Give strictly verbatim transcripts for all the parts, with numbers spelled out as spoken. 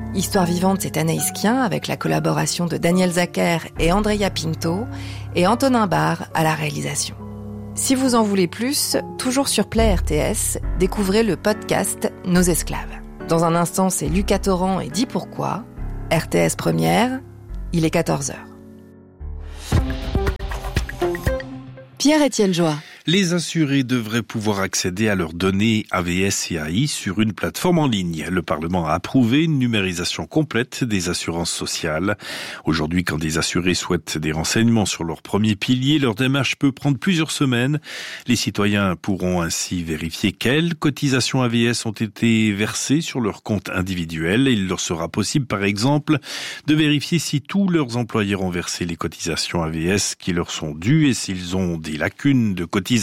Histoire vivante, c'est Anaïs Kien avec la collaboration de Daniel Zacher et Andrea Pinto et Antonin Barre à la réalisation. Si vous en voulez plus, toujours sur Play R T S, découvrez le podcast Nos esclaves. Dans un instant, c'est Lucas Torrent et Dis pourquoi. R T S Première, il est quatorze heures. Pierre-Étienne Joie. Les assurés devraient pouvoir accéder à leurs données A V S et A I sur une plateforme en ligne. Le Parlement a approuvé une numérisation complète des assurances sociales. Aujourd'hui, quand des assurés souhaitent des renseignements sur leur premier pilier, leur démarche peut prendre plusieurs semaines. Les citoyens pourront ainsi vérifier quelles cotisations A V S ont été versées sur leur compte individuel. Il leur sera possible, par exemple, de vérifier si tous leurs employeurs ont versé les cotisations A V S qui leur sont dues et s'ils ont des lacunes de cotisations.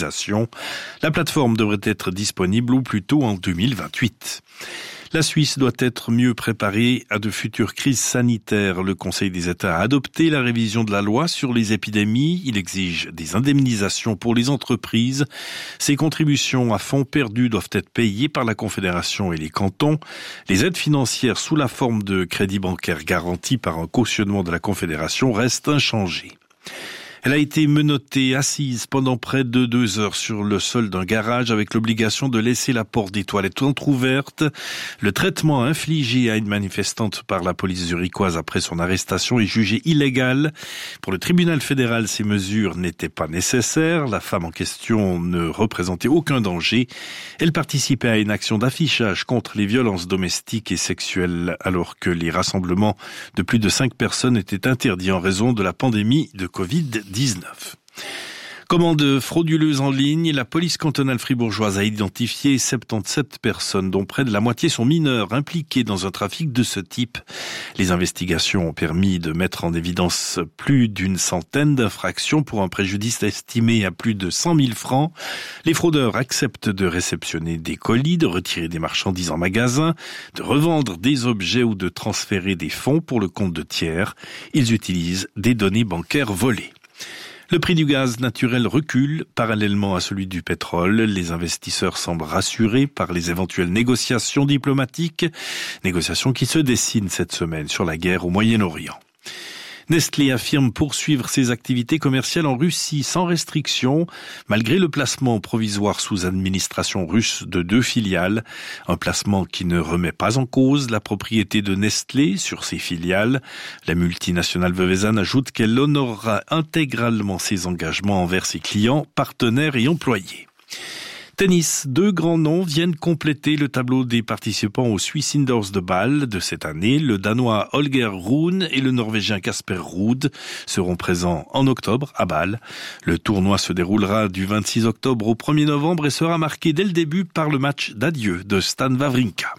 La plateforme devrait être disponible au plus tôt en deux mille vingt-huit. La Suisse doit être mieux préparée à de futures crises sanitaires. Le Conseil des États a adopté la révision de la loi sur les épidémies. Il exige des indemnisations pour les entreprises. Ces contributions à fonds perdus doivent être payées par la Confédération et les cantons. Les aides financières sous la forme de crédits bancaires garantis par un cautionnement de la Confédération restent inchangées. Elle a été menottée, assise pendant près de deux heures sur le sol d'un garage avec l'obligation de laisser la porte des toilettes entrouverte. Le traitement infligé à une manifestante par la police zurichoise après son arrestation est jugé illégal. Pour le tribunal fédéral, ces mesures n'étaient pas nécessaires. La femme en question ne représentait aucun danger. Elle participait à une action d'affichage contre les violences domestiques et sexuelles alors que les rassemblements de plus de cinq personnes étaient interdits en raison de la pandémie de covid dix-neuf. Commande frauduleuse en ligne, la police cantonale fribourgeoise a identifié soixante-dix-sept personnes, dont près de la moitié sont mineurs, impliquées dans un trafic de ce type. Les investigations ont permis de mettre en évidence plus d'une centaine d'infractions pour un préjudice estimé à plus de cent mille francs. Les fraudeurs acceptent de réceptionner des colis, de retirer des marchandises en magasin, de revendre des objets ou de transférer des fonds pour le compte de tiers. Ils utilisent des données bancaires volées. Le prix du gaz naturel recule parallèlement à celui du pétrole. Les investisseurs semblent rassurés par les éventuelles négociations diplomatiques, négociations qui se dessinent cette semaine sur la guerre au Moyen-Orient. Nestlé affirme poursuivre ses activités commerciales en Russie sans restriction, malgré le placement provisoire sous administration russe de deux filiales. Un placement qui ne remet pas en cause la propriété de Nestlé sur ses filiales. La multinationale veuvezane ajoute qu'elle honorera intégralement ses engagements envers ses clients, partenaires et employés. Tennis, deux grands noms viennent compléter le tableau des participants au Swiss Indoors de Bâle de cette année. Le Danois Holger Rune et le Norvégien Casper Ruud seront présents en octobre à Bâle. Le tournoi se déroulera du vingt-six octobre au premier novembre et sera marqué dès le début par le match d'adieu de Stan Wawrinka.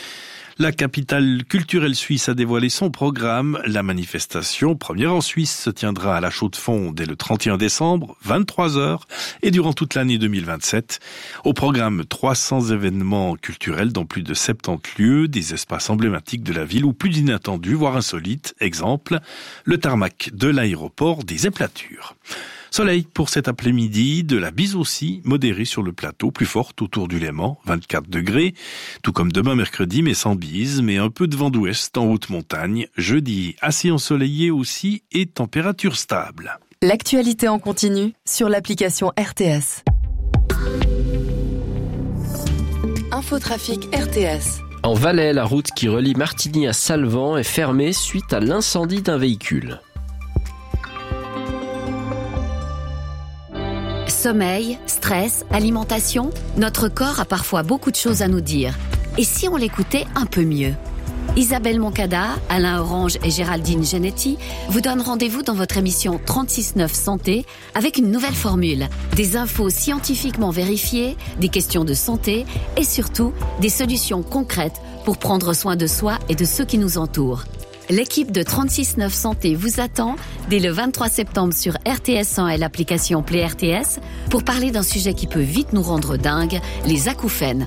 La capitale culturelle suisse a dévoilé son programme. La manifestation, première en Suisse, se tiendra à la Chaux-de-Fonds dès le trente et un décembre, vingt-trois heures, et durant toute l'année deux mille vingt-sept. Au programme, trois cents événements culturels dans plus de soixante-dix lieux, des espaces emblématiques de la ville ou plus inattendus, voire insolites. Exemple, le tarmac de l'aéroport des Éplatures. Soleil pour cet après-midi, de la bise aussi, modérée sur le plateau, plus forte autour du Léman, vingt-quatre degrés, tout comme demain mercredi, mais sans bise, mais un peu de vent d'ouest en haute montagne. Jeudi, assez ensoleillé aussi et température stable. L'actualité en continu sur l'application R T S. Infotrafic R T S. En Valais, la route qui relie Martigny à Salvan est fermée suite à l'incendie d'un véhicule. Sommeil, stress, alimentation, notre corps a parfois beaucoup de choses à nous dire. Et si on l'écoutait un peu mieux ? Isabelle Moncada, Alain Orange et Géraldine Genetti vous donnent rendez-vous dans votre émission trente-six neuf Santé avec une nouvelle formule. Des infos scientifiquement vérifiées, des questions de santé et surtout des solutions concrètes pour prendre soin de soi et de ceux qui nous entourent. L'équipe de trente-six neuf Santé vous attend dès le vingt-trois septembre sur R T S un et l'application Play R T S pour parler d'un sujet qui peut vite nous rendre dingues, les acouphènes.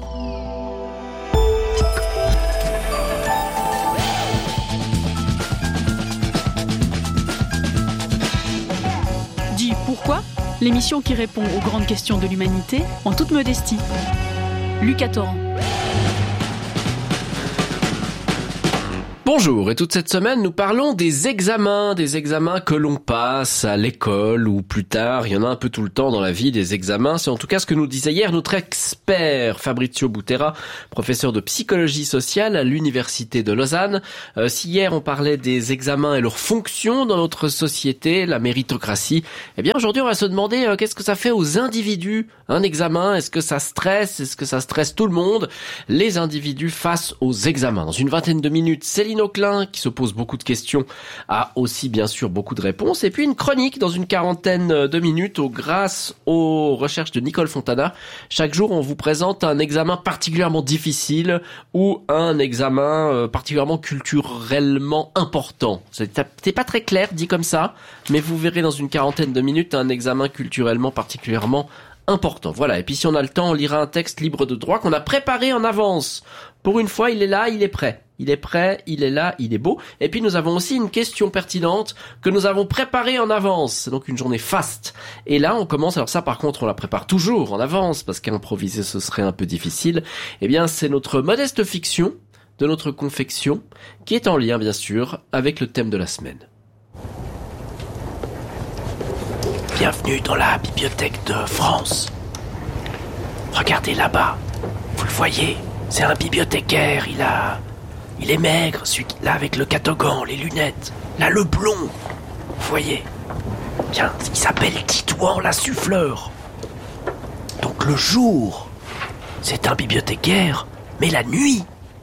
Dis pourquoi ? L'émission qui répond aux grandes questions de l'humanité en toute modestie. Lucas Torrent. Bonjour, et toute cette semaine, nous parlons des examens, des examens que l'on passe à l'école ou plus tard. Il y en a un peu tout le temps dans la vie, des examens. C'est en tout cas ce que nous disait hier notre expert Fabrizio Butera, professeur de psychologie sociale à l'Université de Lausanne. Euh, si hier on parlait des examens et leur fonction dans notre société, la méritocratie, eh bien aujourd'hui on va se demander euh, qu'est-ce que ça fait aux individus, un examen. Est-ce que ça stresse? Est-ce que ça stresse tout le monde? Les individus face aux examens. Dans une vingtaine de minutes, Céline Auclin, qui se pose beaucoup de questions, a aussi bien sûr beaucoup de réponses. Et puis une chronique dans une quarantaine de minutes au, grâce aux recherches de Nicole Fontana. Chaque jour, on vous présente un examen particulièrement difficile ou un examen euh, particulièrement culturellement important. C'est pas très clair dit comme ça, mais vous verrez dans une quarantaine de minutes un examen culturellement particulièrement important. Voilà, et puis si on a le temps, on lira un texte libre de droit qu'on a préparé en avance. Pour une fois, il est là, il est prêt. Il est prêt, il est là, il est beau. Et puis nous avons aussi une question pertinente que nous avons préparée en avance. C'est donc une journée faste. Et là, on commence, alors ça par contre, on la prépare toujours en avance, parce qu'improviser ce serait un peu difficile. Eh bien, c'est notre modeste fiction de notre confection, qui est en lien, bien sûr, avec le thème de la semaine. Bienvenue dans la bibliothèque de France. Regardez là-bas. Vous le voyez, c'est un bibliothécaire, il a... Il est maigre, celui là avec le catogan, les lunettes. Là, le blond. Vous voyez? Bien, il s'appelle Titouan Lassuffleur. Donc le jour, c'est un bibliothécaire, mais la nuit...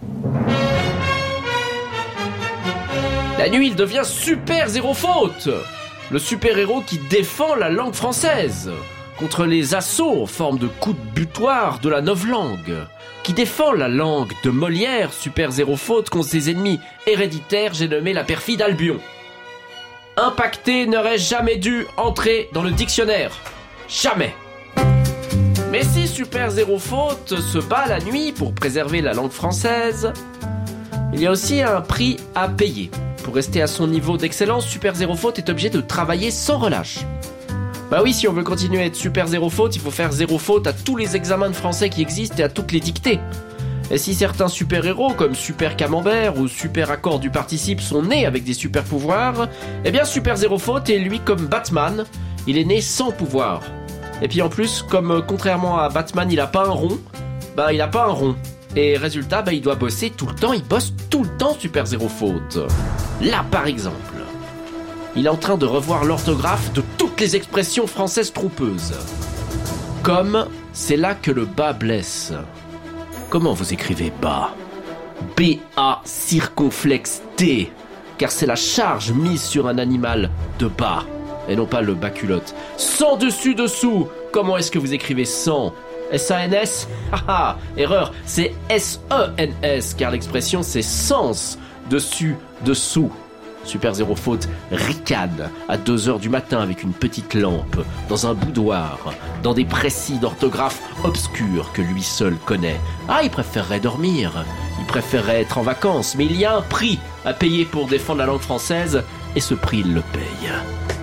La nuit, il devient super zéro faute. Le super-héros qui défend la langue française contre les assauts en forme de coups de butoir de la novlangue, qui défend la langue de Molière, super zéro faute, contre ses ennemis héréditaires, j'ai nommé la perfide Albion. Impacté n'aurait jamais dû entrer dans le dictionnaire. Jamais. Mais si super zéro faute se bat la nuit pour préserver la langue française, il y a aussi un prix à payer. Pour rester à son niveau d'excellence, super zéro faute est obligé de travailler sans relâche. Bah oui, si on veut continuer à être super zéro faute, il faut faire zéro faute à tous les examens de français qui existent et à toutes les dictées. Et si certains super-héros, comme Super Camembert ou Super Accord du participe, sont nés avec des super-pouvoirs, eh bien super zéro faute est lui comme Batman, il est né sans pouvoir. Et puis en plus, comme euh, contrairement à Batman, il a pas un rond, bah il a pas un rond. Et résultat, bah il doit bosser tout le temps, il bosse tout le temps super zéro faute. Là par exemple, il est en train de revoir l'orthographe de toutes les expressions françaises trompeuses. Comme c'est là que le bas blesse. Comment vous écrivez bas? B A circonflexe T, car c'est la charge mise sur un animal de bas, et non pas le bas culotte. Sans dessus dessous, comment est-ce que vous écrivez sans? S A N S? Haha, erreur, c'est S E N S, car l'expression c'est sens, dessus, dessous. Super zéro faute ricane à deux heures du matin avec une petite lampe, dans un boudoir, dans des précis d'orthographe obscurs que lui seul connaît. Ah, il préférerait dormir, il préférerait être en vacances, mais il y a un prix à payer pour défendre la langue française, et ce prix, il le paye.